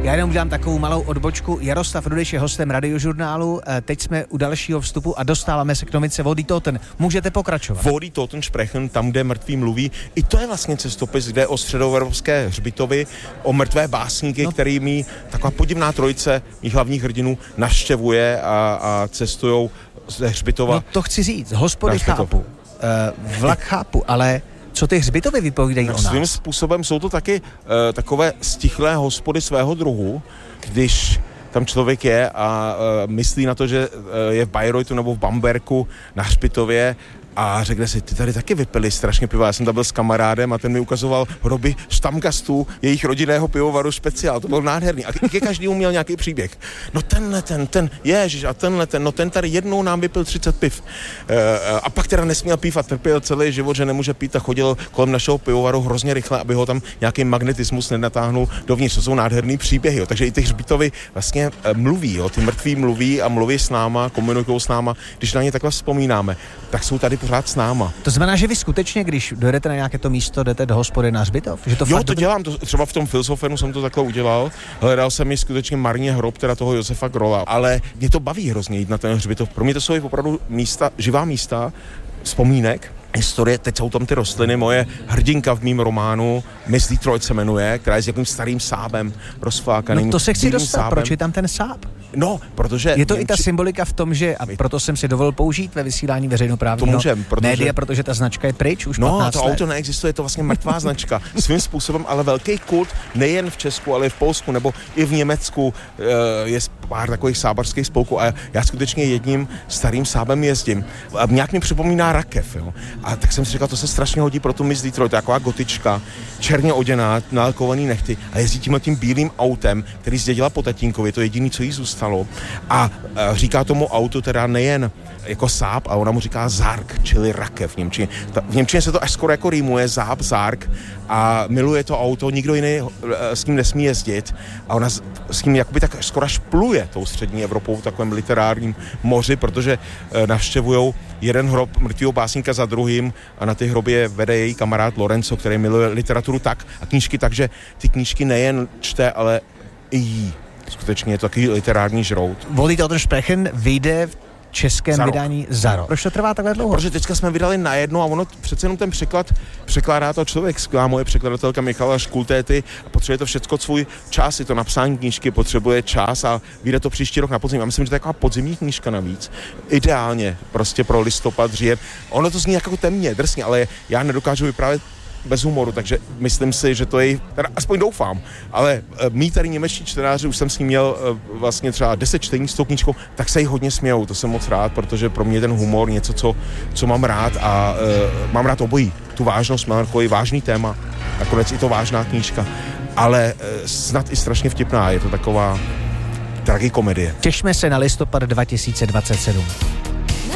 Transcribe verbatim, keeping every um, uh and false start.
Já jenom udělám takovou malou odbočku. Jaroslav Rudyš je hostem Radiožurnálu. Teď jsme u dalšího vstupu a dostáváme se k novince Wo die Toten. Můžete pokračovat. Wo die Toten sprechen, tam, kde mrtví mluví. I to je vlastně cestopis, kde o středoevropské hřbitovy, o mrtvé básníky, no. kterými taková podivná trojice mých hlavních hrdinů navštěvuje a, a cestujou ze hřbitova. No to chci říct. Hospody chápu. Uh, vlak chápu, ale co ty hřbitovy vypovídají no, o nás? Svým způsobem jsou to taky uh, takové stichlé hospody svého druhu, když tam člověk je a uh, myslí na to, že uh, je v Bayreuthu nebo v Bamberku na hřbitově a řekne si, ty tady taky vypili strašně piva. Já jsem tam byl s kamarádem a ten mi ukazoval hroby štamgastů jejich rodinného pivovaru Speciál. To byl nádherný. A ke každému měl nějaký příběh. No tenhle ten, ten, ježiš, a tenhle ten, no ten tady jednou nám vypil třicet piv. E, a pak teda nesměl pít a trpěl celý život, že nemůže pít a chodil kolem našeho pivovaru hrozně rychle, aby ho tam nějaký magnetismus nenatáhnul dovnitř. To jsou nádherný příběhy. Jo. Takže i ty hřbitovy vlastně e, mluví, jo. Ty mrtví mluví a mluví s náma, komunikují s náma. Když na ně takhle vzpomínáme, tak jsou tady pořád s náma. To znamená, že vy skutečně, když dojedete na nějaké to místo, jdete do hospody na hřbitov? Že to jo, fakt to dobře... dělám, to, třeba v tom Filsofenu jsem to takhle udělal. Hledal jsem mi skutečně marně hrob teda toho Josefa Grola, ale mě to baví hrozně jít na ten hřbitov. Pro mě to jsou opravdu místa, živá místa, vzpomínek, historie, teď jsou tam ty rostliny, moje hrdinka v mým románu, Miss Detroit se jmenuje, která je s jakým starým sábem rozflákaným. No to se chci dostat, sábem. Proč je tam ten sáb? No, protože... Je to Němči... i ta symbolika v tom, že, a proto jsem si dovolil použít ve vysílání veřejnoprávního protože... média, protože ta značka je pryč už no, patnáct to let. auto neexistuje, je to vlastně mrtvá značka. Svým způsobem, ale velký kult nejen v Česku, ale i v Polsku nebo i v Německu je pár takových sábarských spolků a já skutečně jedním starým sábem jezdím. A nějak mi připomíná rakev, jo. A tak jsem si říkal, to se strašně hodí pro tu Miss Detroit, taková gotička, černě oděná, nalakovaný nechty a jezdí tímhle tím bílým autem, který zdědila po tatínkovi, to je jediný, co jí zůstalo. A, a říká tomu autu teda nejen jako sáb, a ona mu říká zárk, čili rakev v němčině. Ta, v němčině se to až skoro jako rýmuje, záb, zárk a miluje to auto, nikdo jiný s ním nesmí jezdit a ona s, s ním jakoby tak skoro až pluje tou střední Evropou v takovém literárním moři, protože e, navštěvujou jeden hrob mrtvého básníka za druhým a na ty hroby vede její kamarád Lorenzo, který miluje literaturu tak a knížky tak, že ty knížky nejen čte, ale i jí. Skutečně je to takový literární žrout. Wo die Toten sprechen vyjde v českém za vydání za rok. Proč to trvá takhle dlouho? Protože teďka jsme vydali na jedno a ono přece jenom ten překlad překládá to člověk, skvělá moje překladatelka Michala Škultéty a potřebuje to všecko svůj čas, i to napsání knížky potřebuje čas a vyjde to příští rok na podzim. Já myslím, že to je taková podzimní knížka navíc. Ideálně prostě pro listopad, říjen. Ono to zní jako temně, drsně, ale já nedokážu vyprávět bez humoru, takže myslím si, že to je, teda aspoň doufám, ale mý tady němečtí čtenáři, už jsem s ním měl vlastně třeba deset čtení s tou knížkou, tak se jí hodně smějou, to jsem moc rád, protože pro mě je ten humor něco, co, co mám rád a uh, mám rád obojí, tu vážnost, mám takový vážný téma, nakonec i to vážná knížka, ale uh, snad i strašně vtipná, je to taková tragikomedie. Těšme se na listopad dva tisíce dvacet sedm.